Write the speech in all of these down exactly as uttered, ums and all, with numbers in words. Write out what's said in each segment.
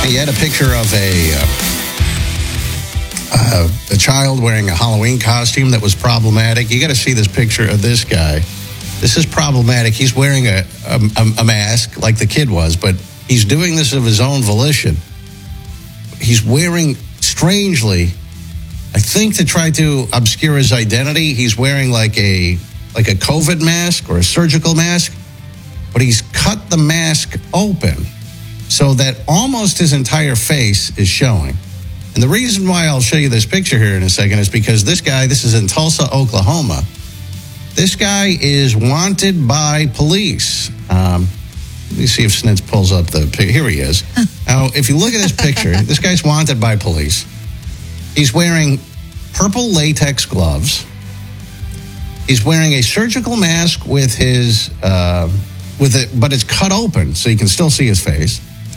He had a picture of a uh, uh, a child wearing a Halloween costume that was problematic. You got to see this picture of this guy. This is problematic. He's wearing a, a, a mask like the kid was, but he's doing this of his own volition. He's wearing, strangely, I think to try to obscure his identity, he's wearing like a like a COVID mask or a surgical mask, but he's cut the mask open so that almost his entire face is showing. And the reason why I'll show you this picture here in a second is because this guy, this is in Tulsa, Oklahoma. This guy is wanted by police. Um, let me see if Snitz pulls up the picture. Here he is. Now, if you look at this picture, this guy's wanted by police. He's wearing purple latex gloves. He's wearing a surgical mask with his, uh, with it, but it's cut open so you can still see his face.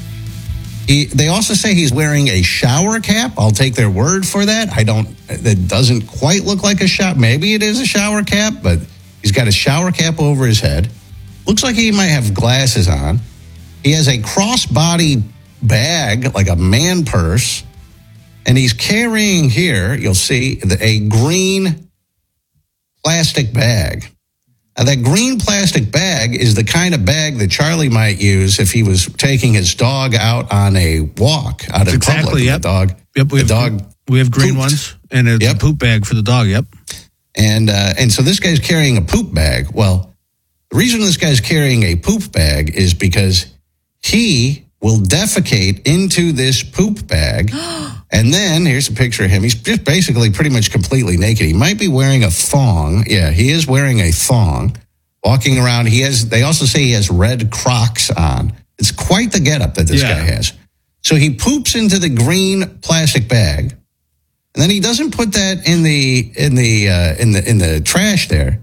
He, they also say he's wearing a shower cap. I'll take their word for that. I don't, it doesn't quite look like a shower. Maybe it is a shower cap, but he's got a shower cap over his head. Looks like he might have glasses on. He has a crossbody bag, like a man purse. And he's carrying here, you'll see, a green plastic bag. Now, that green plastic bag is the kind of bag that Charlie might use if he was taking his dog out on a walk out in exactly, public. Yep. The dog, yep, we the have, dog we have green pooped. ones, and it's Yep. a poop bag for the dog, yep. And uh, and so this guy's carrying a poop bag. Well, the reason this guy's carrying a poop bag is because he will defecate into this poop bag. And then, here's a picture of him. He's just basically pretty much completely naked. He might be wearing a thong. Yeah, he is wearing a thong. Walking around, he has. They also say he has red Crocs on. It's quite the getup that this yeah. guy has. So he poops into the green plastic bag, and then he doesn't put that in the in the uh, in the in the trash there.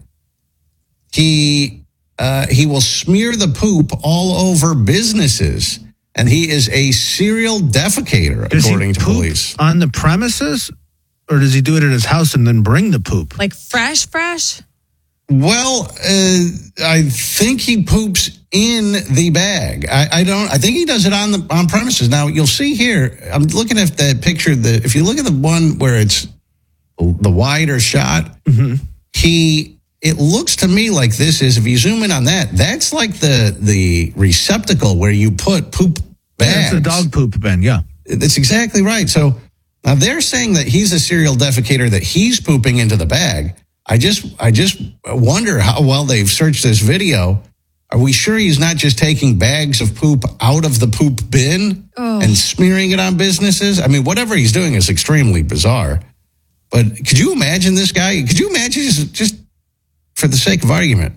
He uh, he will smear the poop all over businesses, and he is a serial defecator, Does according he to poop police. On the premises, or does he do it at his house and then bring the poop? Like fresh, fresh? Well, uh, I think he poops in the bag. I, I don't. I think he does it on the on premises. Now you'll see here. I'm looking at that picture. The if you look at the one where it's the wider shot, Mm-hmm. he it looks to me like this is. If you zoom in on that, that's like the the receptacle where you put poop bags. Yeah, it's a dog poop bin. Yeah, That's exactly right. So now they're saying that he's a serial defecator, that he's pooping into the bag. I just, I just wonder how well they've searched this video. Are we sure he's not just taking bags of poop out of the poop bin Oh. and smearing it on businesses? I mean, whatever he's doing is extremely bizarre. But could you imagine this guy? Could you imagine just, just for the sake of argument?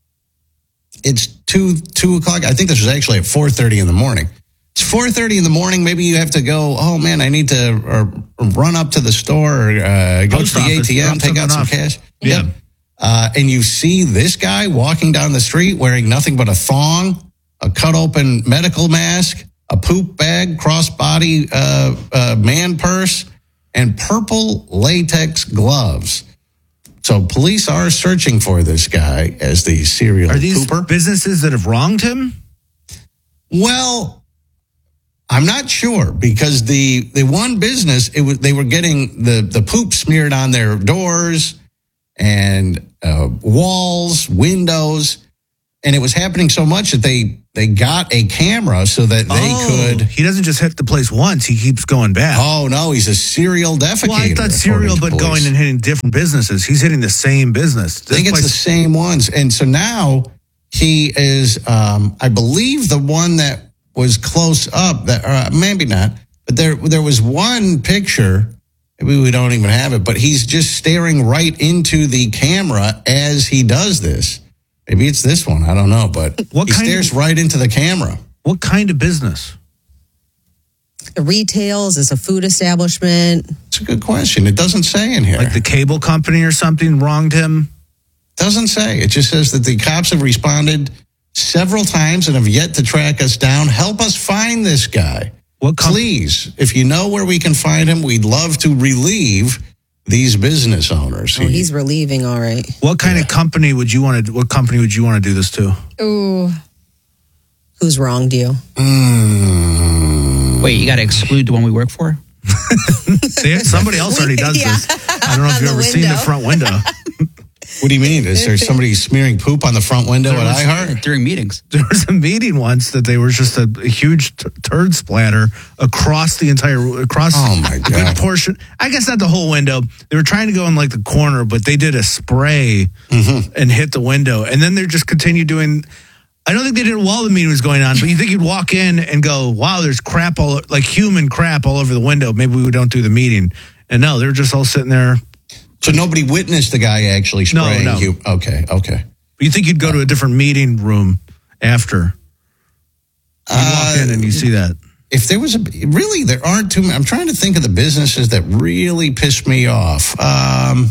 It's two two o'clock. I think this was actually at four thirty in the morning. It's four thirty in the morning. Maybe you have to go, oh, man, I need to or run up to the store or uh, go Post to the office, A T M, drop take out some something off. cash. Yeah. Yep. Uh, and you see this guy walking down the street wearing nothing but a thong, a cut open medical mask, a poop bag, crossbody uh, uh, man purse, and purple latex gloves. So police are searching for this guy as the serial are these pooper. businesses that have wronged him? Well, I'm not sure because the the one business it was they were getting the the poop smeared on their doors and uh, walls, windows, and it was happening so much that they they got a camera so that they oh, could. He doesn't just hit the place once; he keeps going back. Oh no, he's a serial defecator. well, I thought serial, according to but police. going and hitting different businesses. He's hitting the same business. I think This it's the place- same ones, and so now he is. Um, I believe the one that was close up. That uh, maybe not, but there there was one picture. Maybe we don't even have it, but he's just staring right into the camera as he does this. Maybe it's this one. I don't know, but What he kind stares of- right into the camera. What kind of business? A retail? Is this a food establishment? It's a good question. It doesn't say in here. Like the cable company or something wronged him? Doesn't say. It just says that the cops have responded several times and have yet to track us down. Help us find this guy. What com- Please, if you know where we can find him, we'd love to relieve these business owners. Oh, he's relieving, all right. What kind of company would you want to? What company would you want to do this to? Ooh. Who's wronged you? Mm, Wait, you got to exclude the one we work for? They, somebody else already does Yeah. this. I don't know if On you've the ever seen the window. front window. What do you mean? Is there somebody smearing poop on the front window There at was- iHeart? During meetings. There was a meeting once that they were just a, a huge t- turd splatter across the entire across Oh, my a God. good portion. I guess not the whole window. They were trying to go in like the corner, but they did a spray Mm-hmm. and hit the window, and then they just continued doing. I don't think they did it while the meeting was going on, but you think you'd walk in and go, "Wow, there's crap all like human crap all over the window." Maybe we don't do the meeting, and no, they're just all sitting there. So nobody witnessed the guy actually No, spraying no. you? Okay, okay. You think you'd go to a different meeting room after? You walk in and you see that. If there was a really, there aren't too many. I'm trying to think of the businesses that really pissed me off. Um,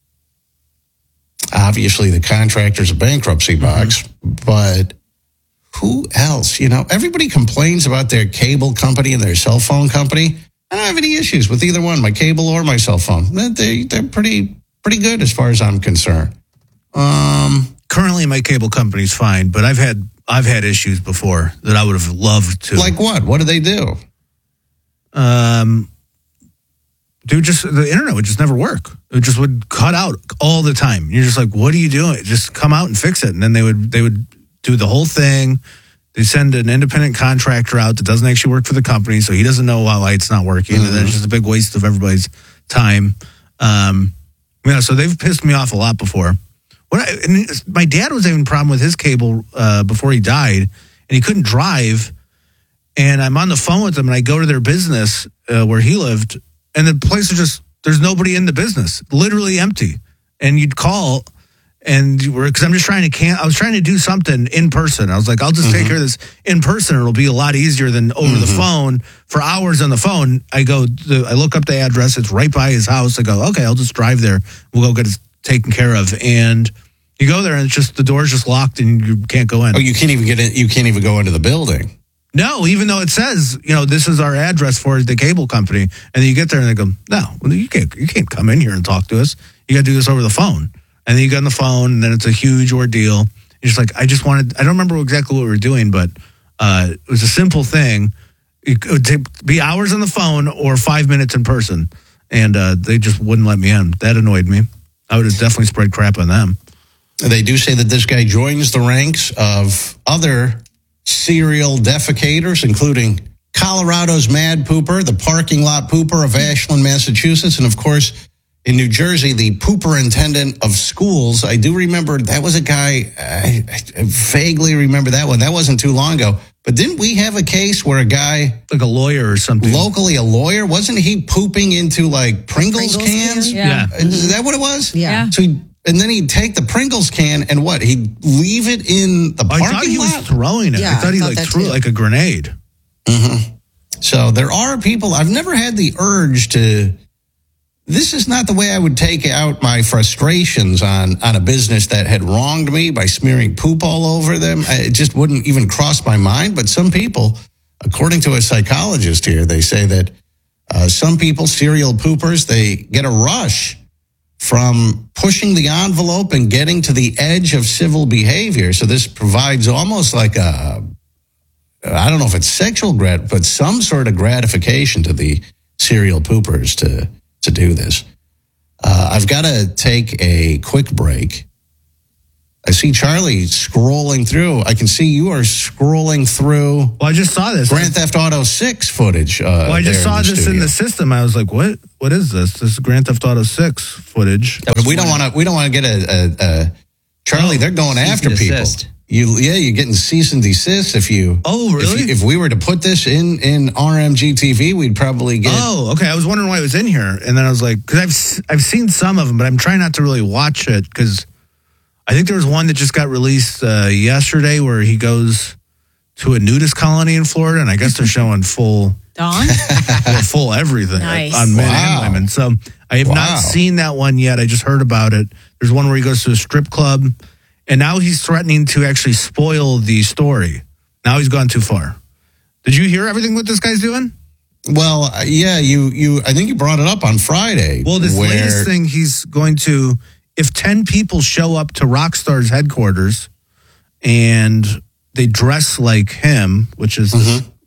obviously, the contractor's a bankruptcy box, but who else? You know, everybody complains about their cable company and their cell phone company. I don't have any issues with either one, my cable or my cell phone. They they're pretty pretty good as far as I'm concerned. Um, Currently, my cable company's fine, but I've had I've had issues before that I would have loved to. like what? What do they do? um, dude, just the internet would just never work. It just would cut out all the time. You're just like, what are you doing? Just come out and fix it. And then they would they would do the whole thing. They send an independent contractor out that doesn't actually work for the company, so he doesn't know why it's not working. Mm-hmm. And then it's just a big waste of everybody's time. Um, yeah, so they've pissed me off a lot before. When I, and my dad was having a problem with his cable uh, before he died, and he couldn't drive. And I'm on the phone with them, and I go to their business uh, where he lived, and the place is just, there's nobody in the business, literally empty. And you'd call, and you were, because I'm just trying to, can I was trying to do something in person. I was like, I'll just take care of this in person. It'll be a lot easier than over the phone. For hours on the phone, I go, the, I look up the address, it's right by his house. I go, okay, I'll just drive there. We'll go get it taken care of. And you go there, and it's just, the door's just locked, and you can't go in. Oh, you can't even get in. You can't even go into the building. No, even though it says, you know, this is our address for the cable company, and then you get there and they go, no, well, you can't, you can't come in here and talk to us. You got to do this over the phone. And then you get on the phone, and then it's a huge ordeal. You're just like, I just wanted, I don't remember exactly what we were doing, but uh, it was a simple thing. It would take, be hours on the phone or five minutes in person, and uh, they just wouldn't let me in. That annoyed me. I would have definitely spread crap on them. They do say that this guy joins the ranks of other serial defecators, including Colorado's Mad Pooper, the parking lot pooper of Ashland, Massachusetts, and of course, in New Jersey, the pooperintendent of schools. I do remember that was a guy, I, I vaguely remember that one. That wasn't too long ago. But didn't we have a case where a guy, Like a lawyer or something. locally a lawyer, wasn't he pooping into like Pringles, Pringles cans? can? Yeah. Is that what it was? Yeah. So he, and then he'd take the Pringles can and what? He'd leave it in the I parking thought he lot? was throwing it. Yeah, I thought he I thought like that threw it too. like a grenade. So there are people, I've never had the urge to, this is not the way I would take out my frustrations on, on a business that had wronged me by smearing poop all over them. I- It just wouldn't even cross my mind. But some people, according to a psychologist here, they say that uh, some people, serial poopers, they get a rush from pushing the envelope and getting to the edge of civil behavior. So this provides almost like a, I don't know if it's sexual grat, but some sort of gratification to the serial poopers to to do this. Uh, I've got to take a quick break. I see Charlie scrolling through. I can see you are scrolling through Well, I just saw this. Grand Theft Auto six footage. Uh, Well, I just there saw in the this studio. in the system. I was like, "What? What is this? This is Grand Theft Auto six footage." But we don't want to. We don't want to get a, a, a Charlie. They're going cease after and people. desist. You, yeah, you're getting cease and desist if you. Oh, If, really? you- if we were to put this in in R M G T V, we'd probably get. Oh, okay. I was wondering why it was in here, and then I was like, because I've s- I've seen some of them, but I'm trying not to really watch it because I think there was one that just got released uh, yesterday where he goes to a nudist colony in Florida, and I guess they're showing full Dawn? well, full everything Nice. on men Wow. and women. So I have Wow. not seen that one yet. I just heard about it. There's one where he goes to a strip club, and now he's threatening to actually spoil the story. Now he's gone too far. Did you hear everything what this guy's doing? Well, uh, yeah, you you. I think you brought it up on Friday. Well, this where, latest thing, he's going to, if ten people show up to Rockstar's headquarters and they dress like him, which is this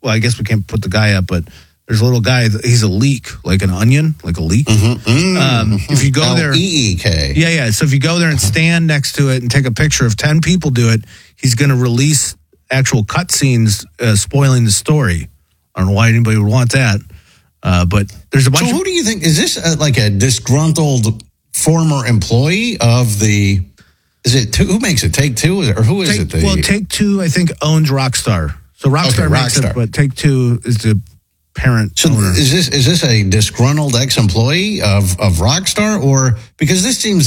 well, I guess we can't put the guy up, but there's a little guy. He's a leek, like an onion, like a leek. Mm-hmm. Mm-hmm. Um, if you go there, L E E K. yeah, yeah. So if you go there and stand next to it and take a picture, if ten people do it, he's going to release actual cutscenes uh, spoiling the story. I don't know why anybody would want that, uh, but there's a bunch. So of, who do you think is this? Uh, like a disgruntled former employee of the? Is it two, who makes it? Take Two, or who is take, it? The, well, Take Two, I think, owns Rockstar. So Rockstar Okay, makes Rockstar. it, but Take Two is the parent So owner. is this is this a disgruntled ex-employee of of Rockstar, or because this seems?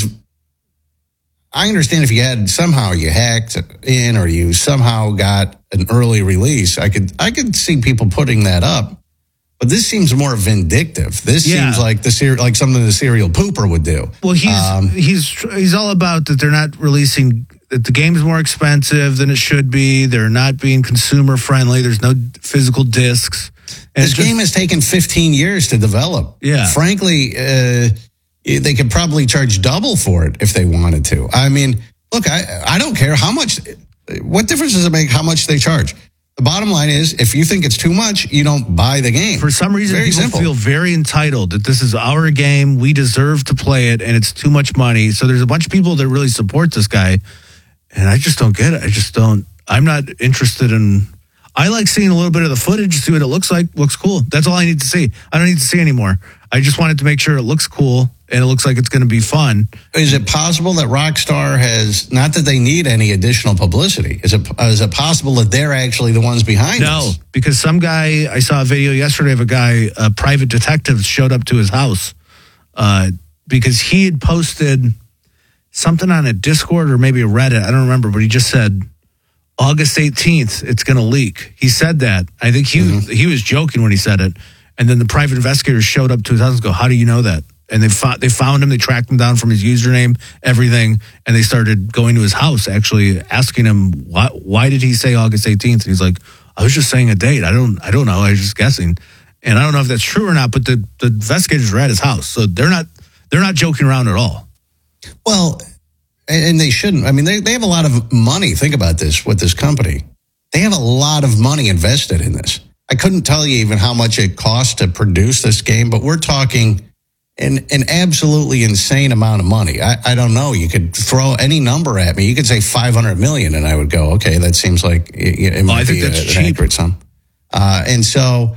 I understand if you had somehow you hacked in or you somehow got an early release, I could I could see people putting that up. But this seems more vindictive. This Yeah. seems like the ser- like something the serial pooper would do. Well, he's Um, he's he's all about that they're not releasing that the game's more expensive than it should be. They're not being consumer friendly. There's no physical discs. And This it's just- game has taken fifteen years to develop. Yeah. Frankly, uh, they could probably charge double for it if they wanted to. I mean, look, I, I don't care how much, what difference does it make how much they charge? The bottom line is, if you think it's too much, you don't buy the game. For some reason, Very people simple. feel very entitled that this is our game. We deserve to play it, and it's too much money. So there's a bunch of people that really support this guy, and I just don't get it. I just don't. I'm not interested in. I like seeing a little bit of the footage, see what it looks like. Looks cool. That's all I need to see. I don't need to see anymore. I just wanted to make sure it looks cool and it looks like it's going to be fun. Is it possible that Rockstar has, not that they need any additional publicity, is it, is it possible that they're actually the ones behind No, this? because some guy, I saw a video yesterday of a guy, a private detective showed up to his house uh, because he had posted something on a Discord or maybe a Reddit. I don't remember, but he just said, August eighteenth, it's going to leak. He said that. I think he Mm-hmm. he was joking when he said it. And then the private investigators showed up to his house and go, how do you know that? And they found, they found him, they tracked him down from his username, everything, and they started going to his house, actually asking him, why, why did he say August eighteenth? And he's like, I was just saying a date. I don't I don't know. I was just guessing. And I don't know if that's true or not, but the, the investigators were at his house. So they're not they're not joking around at all. Well, and and they shouldn't. I mean, they, they have a lot of money. Think about this with this company. They have a lot of money invested in this. I couldn't tell you even how much it costs to produce this game, but we're talking an, an absolutely insane amount of money. I, I don't know. You could throw any number at me. You could say five hundred million and I would go, okay, that seems like it, it might I think be that's a, an cheap. accurate sum. Uh, and so...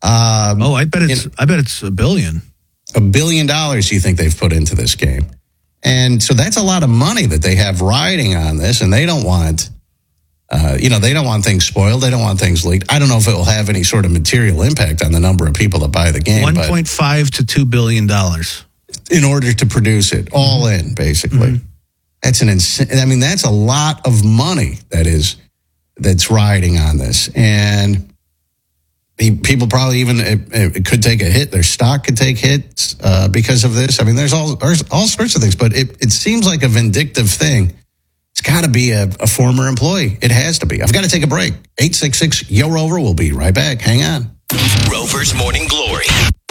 Um, Oh, I bet it's you know, I bet it's a billion. a billion dollars you think they've put into this game. And so that's a lot of money that they have riding on this, and they don't want, uh, you know, they don't want things spoiled. They don't want things leaked. I don't know if it will have any sort of material impact on the number of people that buy the game. One but point five to two billion dollars. in order to produce it, all in, basically. Mm-hmm. That's an insane, I mean, that's a lot of money that is, that's riding on this. And people probably even, it, it could take a hit. Their stock could take hits uh, because of this. I mean, there's all there's all sorts of things, but it, it seems like a vindictive thing. It's got to be a, a former employee. It has to be. I've got to take a break. eight six six, Yo Rover. We'll be right back. Hang on. Rover's Morning Glory.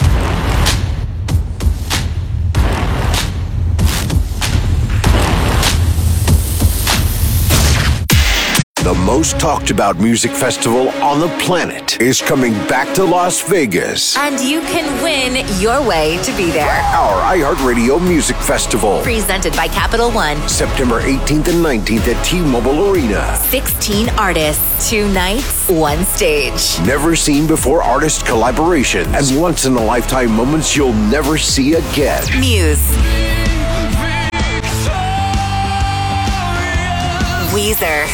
The most talked about music festival on the planet is coming back to Las Vegas. And you can win your way to be there. Our iHeartRadio Music Festival. Presented by Capital One. September eighteenth and nineteenth at T-Mobile Arena. sixteen artists, two nights, one stage. Never seen before artist collaborations and once in a lifetime moments you'll never see again. Muse. Weezer.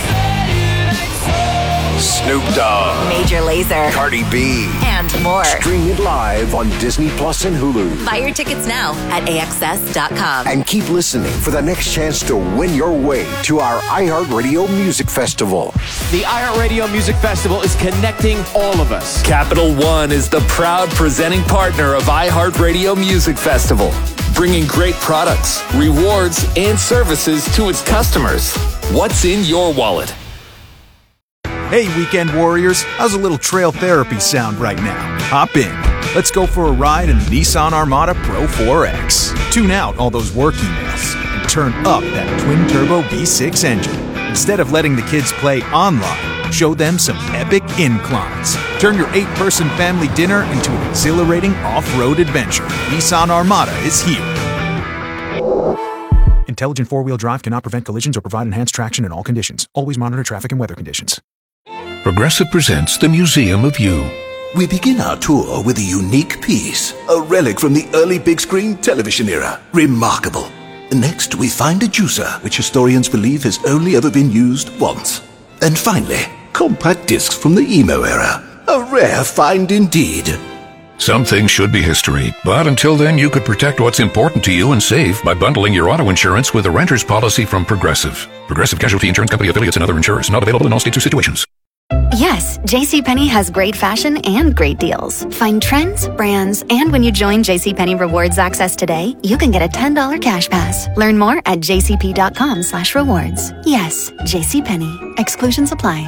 Snoop Dogg. Major Lazer. Cardi B. And more. Stream it live on Disney Plus and Hulu. Buy your tickets now at A X S dot com. And keep listening for the next chance to win your way to our iHeartRadio Music Festival. The iHeartRadio Music Festival is connecting all of us. Capital One is the proud presenting partner of iHeartRadio Music Festival, bringing great products, rewards, and services to its customers. What's in your wallet? Hey, Weekend Warriors, how's a little trail therapy sound right now? Hop in. Let's go for a ride in the Nissan Armada Pro four X. Tune out all those work emails and turn up that twin-turbo V six engine. Instead of letting the kids play online, show them some epic inclines. Turn your eight-person family dinner into an exhilarating off-road adventure. Nissan Armada is here. Intelligent four-wheel drive cannot prevent collisions or provide enhanced traction in all conditions. Always monitor traffic and weather conditions. Progressive presents the Museum of You. We begin our tour with a unique piece, a relic from the early big screen television era. Remarkable. Next, we find a juicer, which historians believe has only ever been used once. And finally, compact discs from the emo era. A rare find indeed. Some things should be history, but until then you could protect what's important to you and save by bundling your auto insurance with a renter's policy from Progressive. Progressive Casualty Insurance Company affiliates and other insurers. Not available in all states or situations. Yes, JCPenney has great fashion and great deals. Find trends, brands, and when you join JCPenney Rewards Access today, you can get a ten dollars cash pass. Learn more at jcp.com slash rewards. Yes, JCPenney. Exclusions apply.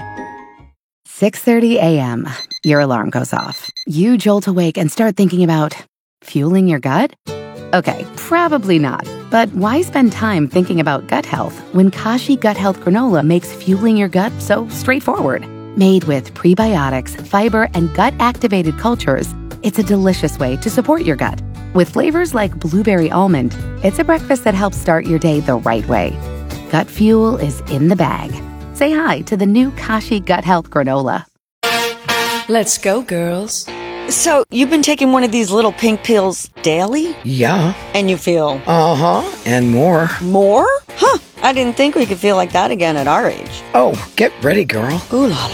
six thirty a.m. Your alarm goes off. You jolt awake and start thinking about fueling your gut? Okay, probably not. But why spend time thinking about gut health when Kashi Gut Health Granola makes fueling your gut so straightforward? Made with prebiotics, fiber, and gut-activated cultures, it's a delicious way to support your gut. With flavors like blueberry almond, it's a breakfast that helps start your day the right way. Gut fuel is in the bag. Say hi to the new Kashi Gut Health Granola. Let's go, girls. So, you've been taking one of these little pink pills daily? Yeah. And you feel? Uh-huh, and more. More? Huh, I didn't think we could feel like that again at our age. Oh, get ready, girl. Ooh la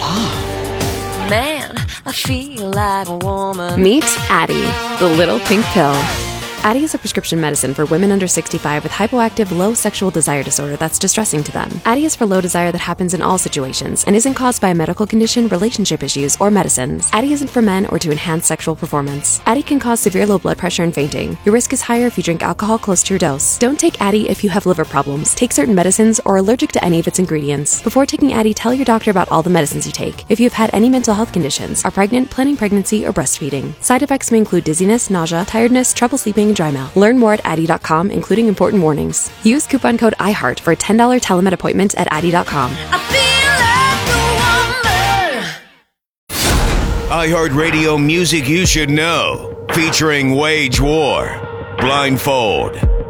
la. Man, I feel like a woman. Meet Addyi, the little pink pill. Addyi is a prescription medicine for women under sixty-five with hypoactive low sexual desire disorder that's distressing to them. Addyi is for low desire that happens in all situations and isn't caused by a medical condition, relationship issues, or medicines. Addyi isn't for men or to enhance sexual performance. Addyi can cause severe low blood pressure and fainting. Your risk is higher if you drink alcohol close to your dose. Don't take Addyi if you have liver problems, take certain medicines, or are allergic to any of its ingredients. Before taking Addyi, tell your doctor about all the medicines you take. If you've had any mental health conditions, are pregnant, planning pregnancy, or breastfeeding. Side effects may include dizziness, nausea, tiredness, trouble sleeping, and dry mouth. Learn more at Addyi dot com, including important warnings. Use coupon code iHeart for a ten dollars telemed appointment at Addyi dot com. iHeartRadio Music You Should Know, featuring Wage War, Blindfold,